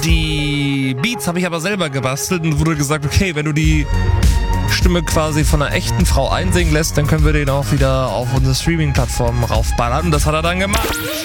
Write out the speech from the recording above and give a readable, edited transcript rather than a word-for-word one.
Die Beats habe ich aber selber gebastelt und wurde gesagt, okay, wenn du die Stimme quasi von einer echten Frau einsingen lässt, dann können wir den auch wieder auf unsere Streaming-Plattformen raufballern. Und das hat er dann gemacht.